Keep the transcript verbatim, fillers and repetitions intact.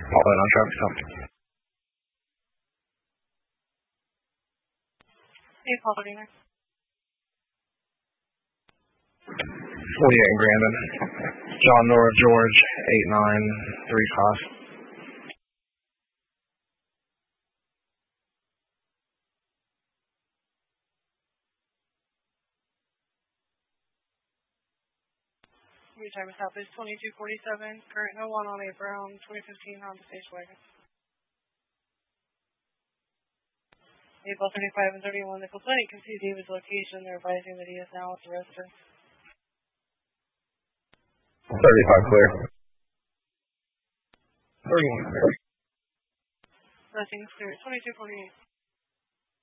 All that on traffic stop. Hey, Paul thirty-nine. forty-eight in Grandin. John Nora George, eight nine three five. Your time is up. It's twenty-two forty-seven. Current no one on a brown twenty fifteen Honda Stage Wagon. April thirty-five and thirty-one. The complainant can see David's location. They're advising that he is now at the residence. thirty-five clear. thirty-one clear. Nothing's clear. twenty-two forty-eight.